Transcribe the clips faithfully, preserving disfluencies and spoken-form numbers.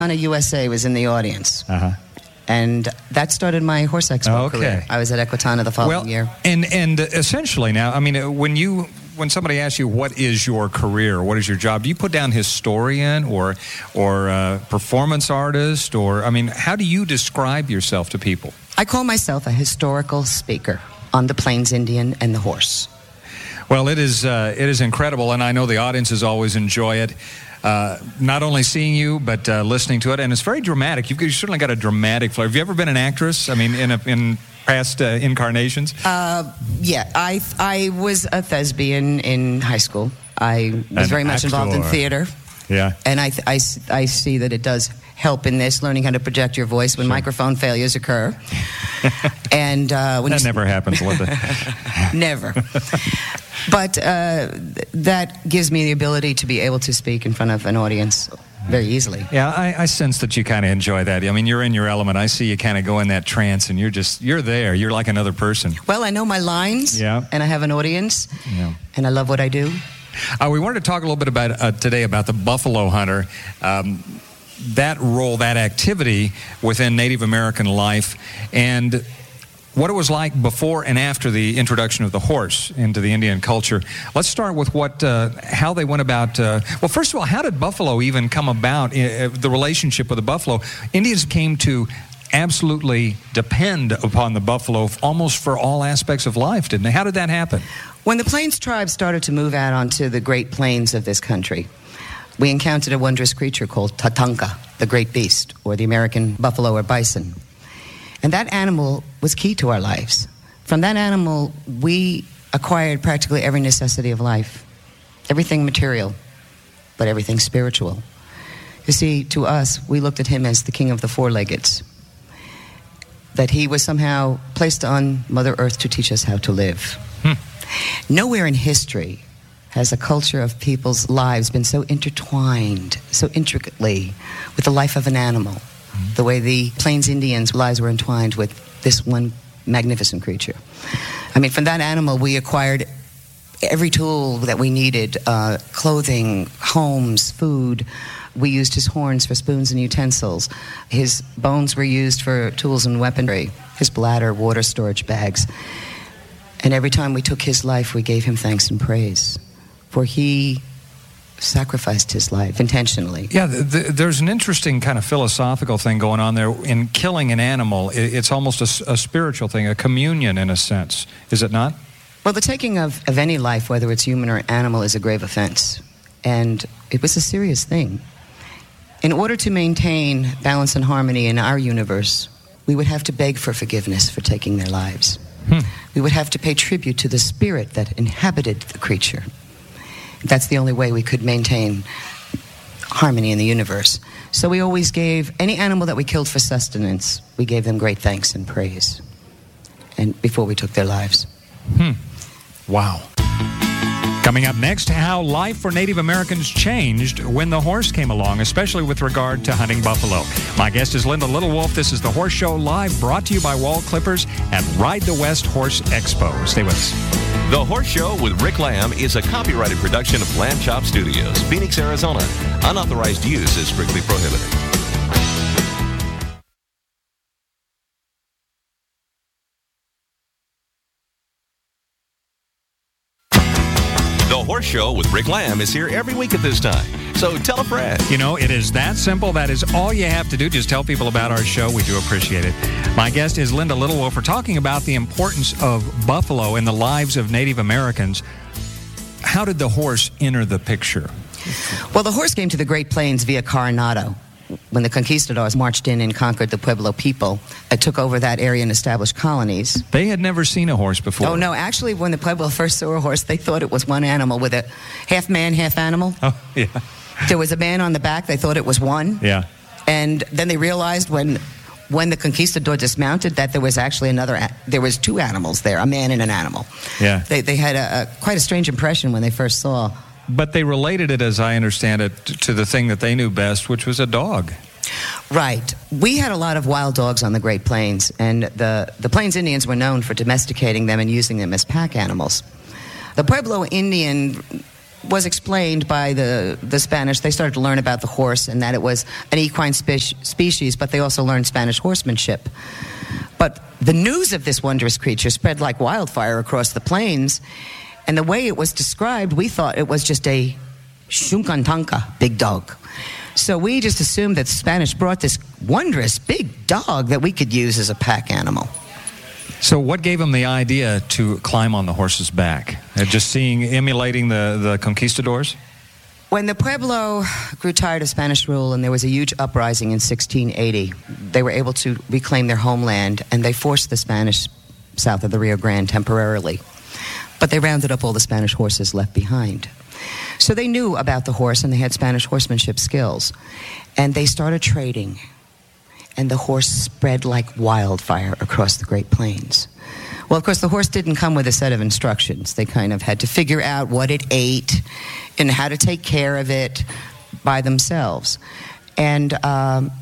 U S A was in the audience. Uh-huh. And that started my horse expo Okay. career. I was at Equitana the following Well, year. and and essentially now, I mean, uh, when you when somebody asks you what is your career, what is your job, do you put down historian or or uh, performance artist, or I mean, how do you describe yourself to people? I call myself a historical speaker on the Plains Indian and the horse. Well, it is uh, it is incredible, and I know the audiences always enjoy it. Uh, not only seeing you, but uh, listening to it, and it's very dramatic. You've, you've certainly got a dramatic flair. Have you ever been an actress? I mean, in a, in past uh, incarnations? Uh, yeah, I I was a thespian in high school. I was An very much involved in actor. theater. Yeah. And I, I, I see that it does help in this, learning how to project your voice when Sure. microphone failures occur. and uh, when That you, never happens, Linda. Never. But uh, th- that gives me the ability to be able to speak in front of an audience very easily. Yeah, I, I sense that you kind of enjoy that. I mean, you're in your element. I see you kind of go in that trance, and you're just, you're there. You're like another person. Well, I know my lines, Yeah. and I have an audience, Yeah. and I love what I do. Uh, we wanted to talk a little bit about uh, today about the buffalo hunter. Um, that role, that activity within Native American life, and what it was like before and after the introduction of the horse into the Indian culture. Let's start with what, uh, how they went about. Uh, well, first of all, how did buffalo even come about? Uh, the relationship with the buffalo. Indians came to absolutely depend upon the buffalo almost for all aspects of life, didn't they? How did that happen? When the Plains tribes started to move out onto the Great Plains of this country, we encountered a wondrous creature called Tatanka, the great beast, or the American buffalo or bison. And that animal was key to our lives. From that animal, we acquired practically every necessity of life. Everything material, but everything spiritual. You see, to us, we looked at him as the king of the four-leggeds. That he was somehow placed on Mother Earth to teach us how to live. Hmm. Nowhere in history has a culture of people's lives been so intertwined, so intricately, with the life of an animal, mm-hmm. the way the Plains Indians' lives were entwined with this one magnificent creature. I mean, from that animal, we acquired every tool that we needed, uh, clothing, homes, food. We used his horns for spoons and utensils. His bones were used for tools and weaponry. His bladder, water storage bags. And every time we took his life, we gave him thanks and praise. For he sacrificed his life intentionally. Yeah, th- th- there's an interesting kind of philosophical thing going on there. In killing an animal, I- it's almost a, s- a spiritual thing, a communion in a sense. Is it not? Well, the taking of, of any life, whether it's human or animal, is a grave offense. And it was a serious thing. In order to maintain balance and harmony in our universe, we would have to beg for forgiveness for taking their lives. Hmm. We would have to pay tribute to the spirit that inhabited the creature. That's the only way we could maintain harmony in the universe. So we always gave any animal that we killed for sustenance, we gave them great thanks and praise, and before we took their lives. Hmm. Wow. Coming up next, how life for Native Americans changed when the horse came along, especially with regard to hunting buffalo. My guest is Linda Littlewolf. This is The Horse Show Live, brought to you by Wall Clippers at Ride the West Horse Expo. Stay with us. The Horse Show with Rick Lamb is a copyrighted production of Lamb Chop Studios, Phoenix, Arizona. Unauthorized use is strictly prohibited. The Horse Show with Rick Lamb is here every week at this time. So tell a friend. You know, it is that simple. That is all you have to do. Just tell people about our show. We do appreciate it. My guest is Linda Littlewolf. We're talking about the importance of buffalo in the lives of Native Americans. How did the horse enter the picture? Well, the horse came to the Great Plains via Coronado. When the conquistadors marched in and conquered the Pueblo people, it took over that area and established colonies. They had never seen a horse before. Oh, no. Actually, when the Pueblo first saw a horse, they thought it was one animal with a half man, half animal. Oh, yeah. There was a man on the back. They thought it was one. Yeah. And then they realized when when the conquistador dismounted that there was actually another, a- there was two animals there, a man and an animal. Yeah. They, they had a, a quite a strange impression when they first saw. But they related it, as I understand it, t- to the thing that they knew best, which was a dog. Right. We had a lot of wild dogs on the Great Plains, and the, the Plains Indians were known for domesticating them and using them as pack animals. The Pueblo Indian was explained by the, the Spanish. They started to learn about the horse and that it was an equine spe- species, but they also learned Spanish horsemanship. But the news of this wondrous creature spread like wildfire across the plains, and the way it was described, we thought it was just a shunkantanka, big dog. So we just assumed that the Spanish brought this wondrous big dog that we could use as a pack animal. So what gave them the idea to climb on the horse's back? Uh, just seeing, emulating the, the conquistadors? When the Pueblo grew tired of Spanish rule and there was a huge uprising in sixteen eighty, they were able to reclaim their homeland, and they forced the Spanish south of the Rio Grande temporarily. But they rounded up all the Spanish horses left behind. So they knew about the horse, and they had Spanish horsemanship skills. And they started trading, and the horse spread like wildfire across the Great Plains. Well, of course, the horse didn't come with a set of instructions. They kind of had to figure out what it ate and how to take care of it by themselves. And um,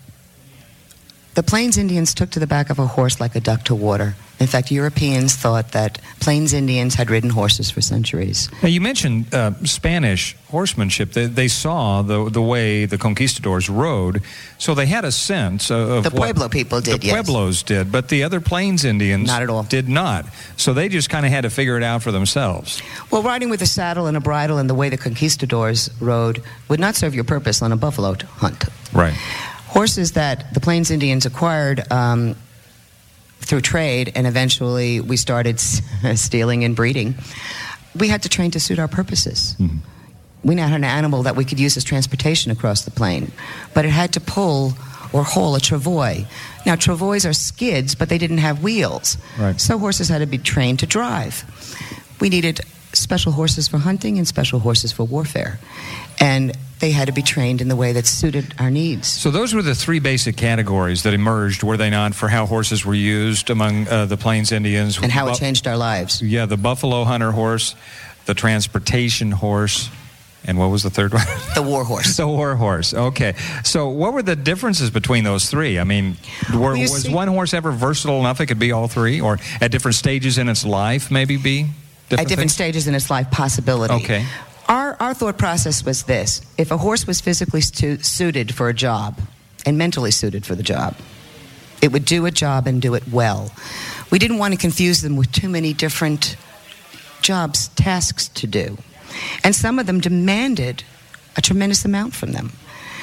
the Plains Indians took to the back of a horse like a duck to water. In fact, Europeans thought that Plains Indians had ridden horses for centuries. Now, you mentioned uh, Spanish horsemanship. They, they saw the the way the conquistadors rode, so they had a sense of the what Pueblo people did. The yes. Pueblos did, but the other Plains Indians not at all. did not. So they just kind of had to figure it out for themselves. Well, riding with a saddle and a bridle and the way the conquistadors rode would not serve your purpose on a buffalo hunt. Right. Horses that the Plains Indians acquired um, through trade, and eventually we started stealing and breeding, we had to train to suit our purposes. Mm-hmm. We now had an animal that we could use as transportation across the plain, but it had to pull or haul a travois. Now, travois are skids, but they didn't have wheels. Right. So horses had to be trained to drive. We needed special horses for hunting and special horses for warfare. And they had to be trained in the way that suited our needs. So those were the three basic categories that emerged, were they not, for how horses were used among uh, the Plains Indians? And how Bu- it changed our lives. Yeah, the buffalo hunter horse, the transportation horse, and what was the third one? The war horse. The war horse. Okay. So what were the differences between those three? I mean, were, well, was see, one horse ever versatile enough it could be all three? Or at different stages in its life, maybe be different At different things? stages in its life, possibility. Okay. Our, our thought process was this. If a horse was physically stu- suited for a job and mentally suited for the job, it would do a job and do it well. We didn't want to confuse them with too many different jobs, tasks to do. And some of them demanded a tremendous amount from them.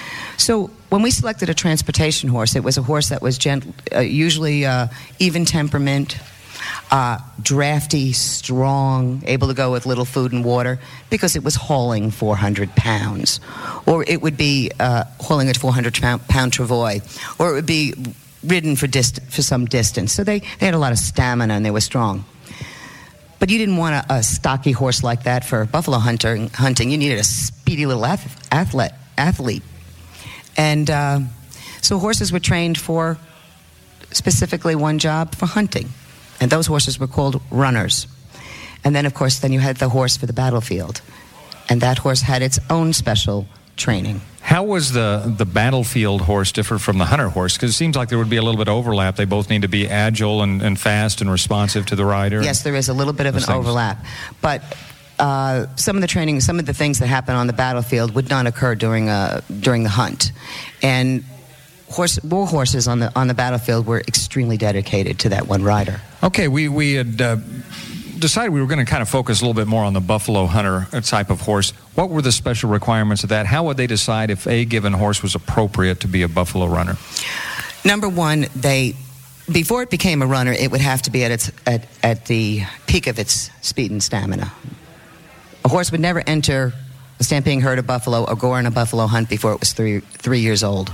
So when we selected a transportation horse, it was a horse that was gent- uh, usually uh, even temperament, Uh, drafty, strong, able to go with little food and water, because it was hauling four hundred pounds. Or it would be uh, hauling a four hundred pound travois. Or it would be ridden for dist- for some distance. So they, they had a lot of stamina and they were strong. But you didn't want a, a stocky horse like that for buffalo hunter, hunting. You needed a speedy little ath- athlete. athlete. And uh, so horses were trained for specifically one job, for hunting. And those horses were called runners. And then, of course, then you had the horse for the battlefield. And that horse had its own special training. How was the, the battlefield horse different from the hunter horse? Because it seems like there would be a little bit of overlap. They both need to be agile and, and fast and responsive to the rider. Yes, there is a little bit of an things. overlap. But uh, some of the training, some of the things that happen on the battlefield would not occur during, a, during the hunt. And Horse, war horses on the on the battlefield were extremely dedicated to that one rider. Okay, we we had uh, decided we were going to kind of focus a little bit more on the buffalo hunter type of horse. What were the special requirements of that? How would they decide if a given horse was appropriate to be a buffalo runner? Number one, they before it became a runner, it would have to be at its at, at the peak of its speed and stamina. A horse would never enter a stampeding herd of buffalo or go on a buffalo hunt before it was three three years old.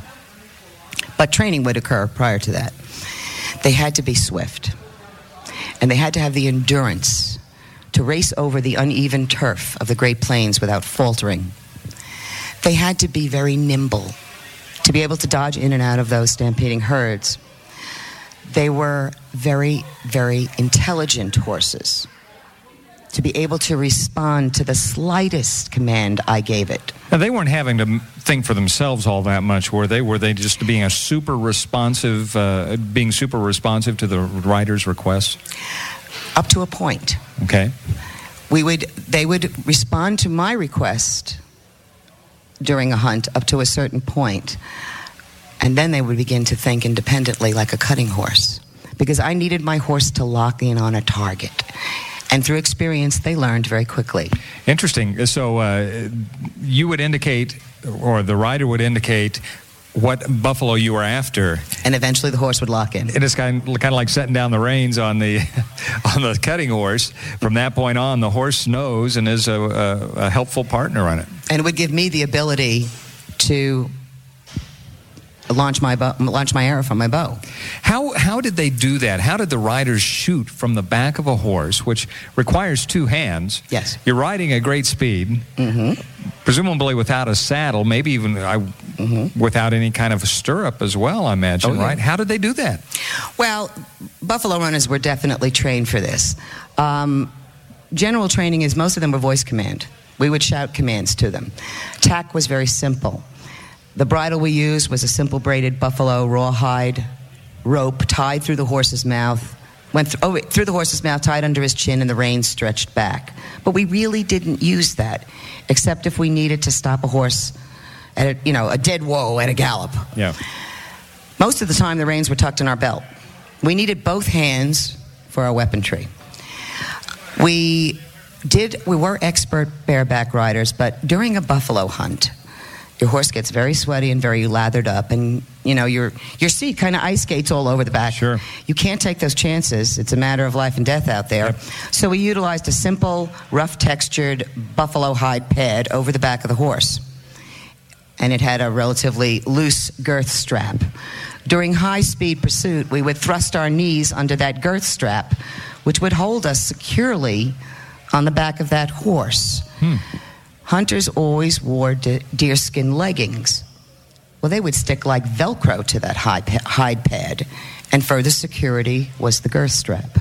But training would occur prior to that. They had to be swift. And they had to have the endurance to race over the uneven turf of the Great Plains without faltering. They had to be very nimble, to be able to dodge in and out of those stampeding herds. They were very, very intelligent horses, to be able to respond to the slightest command I gave it. Now, they weren't having to think for themselves all that much, were they? Were they just being a super responsive, uh, being super responsive to the rider's requests? Up to a point. Okay. we would, they would respond to my request during a hunt up to a certain point, and then they would begin to think independently like a cutting horse, because I needed my horse to lock in on a target. And through experience, they learned very quickly. Interesting. So uh, you would indicate, or the rider would indicate, what buffalo you were after, and eventually the horse would lock in. And it's kind of, kind of like setting down the reins on the on the cutting horse. From that point on, the horse knows and is a, a, a helpful partner on it. And it would give me the ability to launch my bow, launch my arrow from my bow. How how did they do that? How did the riders shoot from the back of a horse, which requires two hands? Yes. You're riding at great speed, mm-hmm. presumably without a saddle, maybe even I, mm-hmm. without any kind of a stirrup as well, I imagine, oh, yeah. right? How did they do that? Well, buffalo runners were definitely trained for this. Um, general training is most of them were voice command. We would shout commands to them. Tack was very simple. The bridle we used was a simple braided buffalo rawhide rope tied through the horse's mouth, went th- oh, through the horse's mouth, tied under his chin, and the reins stretched back. But we really didn't use that, except if we needed to stop a horse at a, you know, a dead whoa at a gallop. Yeah. Most of the time, the reins were tucked in our belt. We needed both hands for our weaponry. We did. We were expert bareback riders, but during a buffalo hunt, your horse gets very sweaty and very lathered up, and you know your your seat kind of ice skates all over the back. Sure. You can't take those chances. It's a matter of life and death out there. Yep. So we utilized a simple, rough-textured buffalo hide pad over the back of the horse, and it had a relatively loose girth strap. During high-speed pursuit, we would thrust our knees under that girth strap, which would hold us securely on the back of that horse. Hmm. Hunters always wore de- deerskin leggings. Well, they would stick like Velcro to that hide, pa- hide pad, and further security was the girth strap.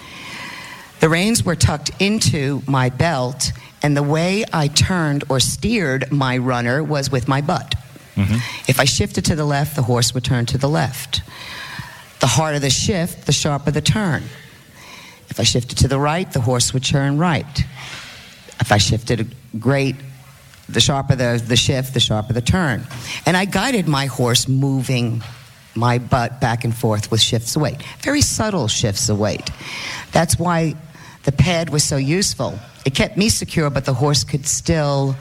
The reins were tucked into my belt, and the way I turned or steered my runner was with my butt. Mm-hmm. If I shifted to the left, the horse would turn to the left. The harder the shift, the sharper the turn. If I shifted to the right, the horse would turn right. If I shifted great, the sharper the, the shift, the sharper the turn. And I guided my horse moving my butt back and forth with shifts of weight. Very subtle shifts of weight. That's why the pad was so useful. It kept me secure, but the horse could still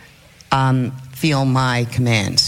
um, feel my commands.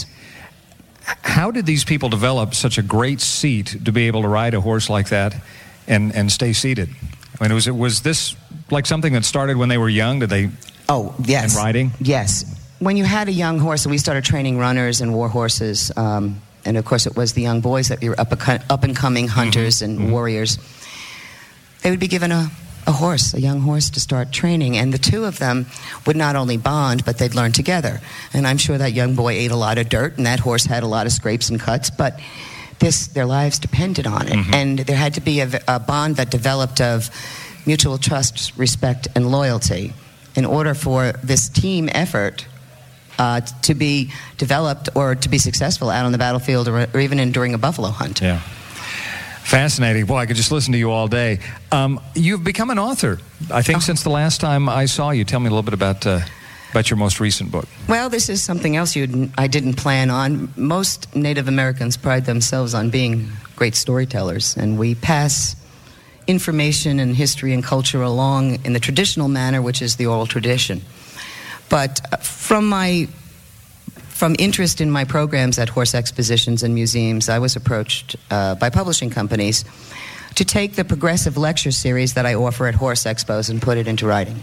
How did these people develop such a great seat to be able to ride a horse like that and, and stay seated? I mean, was it was this like something that started when they were young? Did they? Oh, yes. In riding? Yes. When you had a young horse, and we started training runners and war horses, um, and of course it was the young boys that were up, up and coming hunters mm-hmm. and mm-hmm. warriors. They would be given a, a horse, a young horse, to start training, and the two of them would not only bond, but they'd learn together. And I'm sure that young boy ate a lot of dirt, and that horse had a lot of scrapes and cuts, but this, their lives depended on it. Mm-hmm. And there had to be a, a bond that developed of mutual trust, respect, and loyalty in order for this team effort uh, to be developed or to be successful out on the battlefield or, or even in, during a buffalo hunt. Yeah. Fascinating. Boy, I could just listen to you all day. Um, you've become an author, I think, oh. since the last time I saw you. Tell me a little bit about uh, about your most recent book. Well, this is something else you I didn't plan on. Most Native Americans pride themselves on being great storytellers, and we pass information and history and culture along in the traditional manner, which is the oral tradition. But from my from interest in my programs at horse expositions and museums, I was approached uh, by publishing companies to take the progressive lecture series that I offer at horse expos and put it into writing.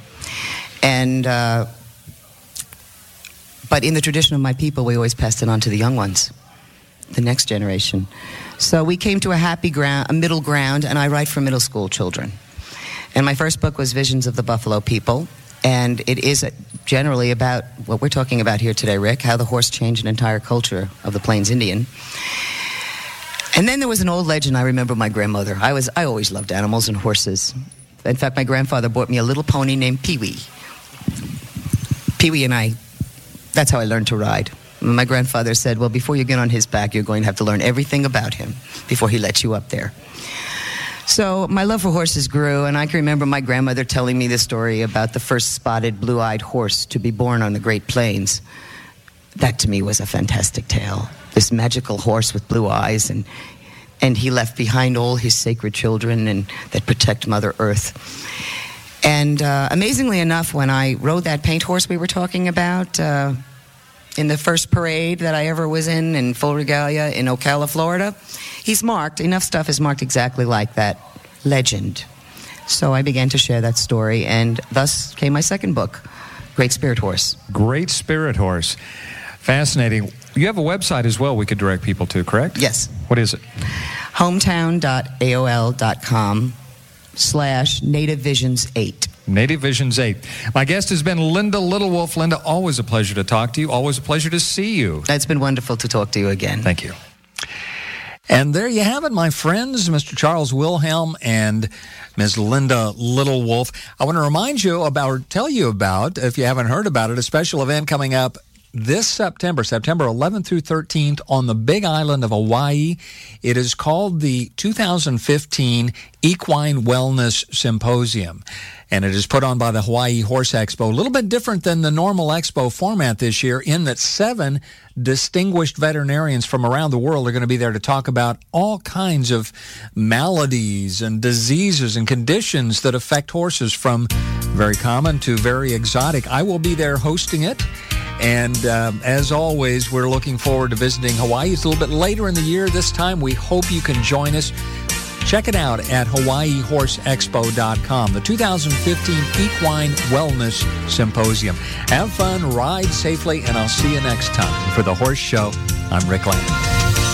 And uh, but in the tradition of my people, we always passed it on to the young ones, the next generation. So we came to a happy ground, a middle ground, and I write for middle school children. And my first book was Visions of the Buffalo People, and it is generally about what we're talking about here today, Rick, how the horse changed an entire culture of the Plains Indian. And then there was an old legend I remember my grandmother. I was I always loved animals and horses. In fact, my grandfather bought me a little pony named Pee-wee. Pee-wee and I, that's how I learned to ride. My grandfather said, well, before you get on his back, you're going to have to learn everything about him before he lets you up there. So my love for horses grew, and I can remember my grandmother telling me the story about the first spotted, blue-eyed horse to be born on the Great Plains. That, to me, was a fantastic tale. This magical horse with blue eyes, and and he left behind all his sacred children and that protect Mother Earth. And uh, amazingly enough, when I rode that paint horse we were talking about uh, in the first parade that I ever was in, in full regalia in Ocala, Florida, he's marked, enough stuff is marked exactly like that legend. So I began to share that story, and thus came my second book, Great Spirit Horse. Great Spirit Horse. Fascinating. You have a website as well we could direct people to, correct? Yes. What is it? hometown dot A O L dot com slash Native Visions eight. Native Visions eight. My guest has been Linda Littlewolf. Linda, always a pleasure to talk to you. Always a pleasure to see you. It's been wonderful to talk to you again. Thank you. And there you have it, my friends, Mister Charles Wilhelm and Miz Linda Littlewolf. I want to remind you about, or tell you about, if you haven't heard about it, a special event coming up this September, September eleventh through thirteenth on the Big Island of Hawaii. It is called the two thousand fifteen Equine Wellness Symposium, and it is put on by the Hawaii Horse Expo. A little bit different than the normal expo format this year in that seven distinguished veterinarians from around the world are going to be there to talk about all kinds of maladies and diseases and conditions that affect horses, from very common to very exotic. I will be there hosting it. And um, as always, we're looking forward to visiting Hawaii. It's a little bit later in the year this time. We hope you can join us. Check it out at hawaii horse expo dot com, the two thousand fifteen Equine Wellness Symposium. Have fun, ride safely, and I'll see you next time. For The Horse Show, I'm Rick Lamb.